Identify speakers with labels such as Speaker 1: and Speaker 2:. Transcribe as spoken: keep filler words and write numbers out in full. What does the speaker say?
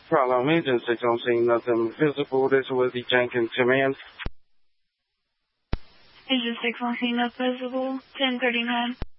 Speaker 1: Problem Agent six, I'm seeing nothing visible. This was the Jenkins command.
Speaker 2: Agent six, I'm seeing nothing visible. ten thirty-nine.